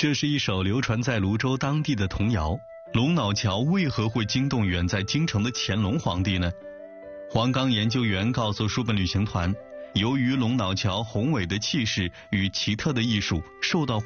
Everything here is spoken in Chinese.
这是一首流传在泸州当地的童谣。龙脑桥为何会惊动远在京城的乾隆皇帝呢？黄冈研究员告诉书本旅行团，由于龙脑桥宏伟的气势与奇特的艺术受到